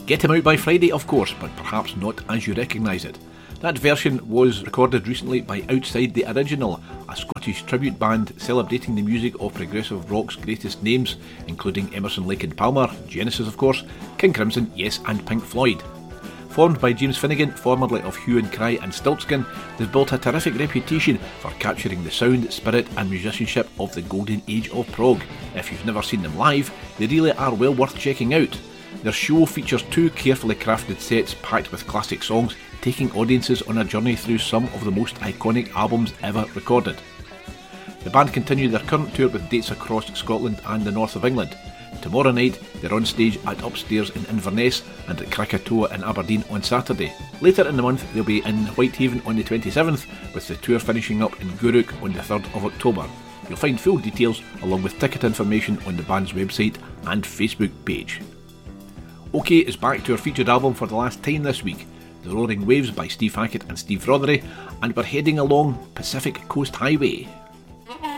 Get Him Out by Friday, of course, but perhaps not as you recognise it. That version was recorded recently by Outside the Original, a Scottish tribute band celebrating the music of progressive rock's greatest names, including Emerson, Lake and Palmer, Genesis of course, King Crimson, Yes and Pink Floyd. Formed by James Finnegan, formerly of Hue and Cry and Stiltskin, they've built a terrific reputation for capturing the sound, spirit and musicianship of the golden age of prog. If you've never seen them live, they really are well worth checking out. Their show features 2 carefully crafted sets packed with classic songs, taking audiences on a journey through some of the most iconic albums ever recorded. The band continue their current tour with dates across Scotland and the north of England. Tomorrow night they're on stage at Upstairs in Inverness and at Krakatoa in Aberdeen on Saturday. Later in the month they'll be in Whitehaven on the 27th, with the tour finishing up in Guruk on the 3rd of October. You'll find full details along with ticket information on the band's website and Facebook page. OK is back to our featured album for the last time this week, The Roaring Waves by Steve Hackett and Steve Rothery, and we're heading along Pacific Coast Highway.